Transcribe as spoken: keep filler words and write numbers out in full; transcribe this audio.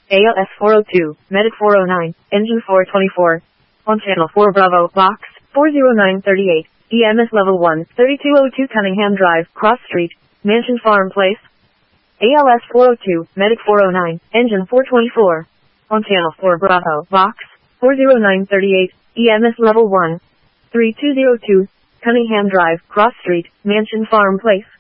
A L S four oh two, Medic four oh nine, Engine four twenty-four. On Channel four Bravo, Box four oh nine thirty-eight, E M S Level one, thirty-two oh two Cunningham Drive, Cross Street, Mansion Farm Place. A L S four oh two, Medic four oh nine, Engine four twenty-four. On Channel four Bravo, Box four oh nine thirty-eight, E M S Level one, thirty-two oh two, Cunningham Drive, Cross Street, Mansion Farm Place.